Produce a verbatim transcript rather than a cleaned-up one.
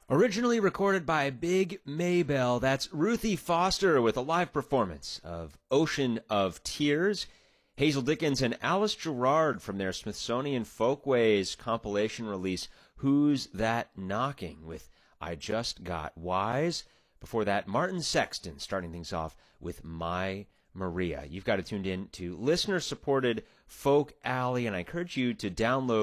Originally recorded by Big Maybell, that's Ruthie Foster with a live performance of Ocean of Tears. Hazel Dickens and Alice Gerrard from their Smithsonian Folkways compilation release, Who's That Knocking? With I Just Got Wise. Before that, Martin Sexton starting things off with My Maria. You've got it tuned in to listener-supported Folk Alley, and I encourage you to download